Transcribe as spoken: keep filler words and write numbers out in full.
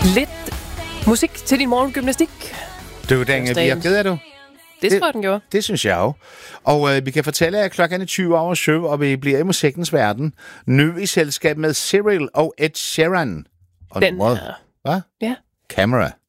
Lidt musik til din morgengymnastik. Du, den virkede, er du? Det, det tror jeg, den gjorde. Det synes jeg jo. Og øh, vi kan fortælle, at klokken er tyve over syv, og vi bliver i musikkens verden. Nu i selskab med Cyril og Ed Sheeran. Og Den nummeret, hvad? Ja. Camera.